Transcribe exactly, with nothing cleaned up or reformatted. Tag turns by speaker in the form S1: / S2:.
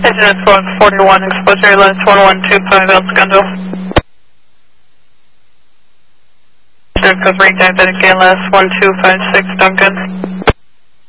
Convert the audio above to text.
S1: Pigeon is going forty-one, exposure lens one one two five, El Segundo. Code ring diabetic A L S one two five six, Duncan.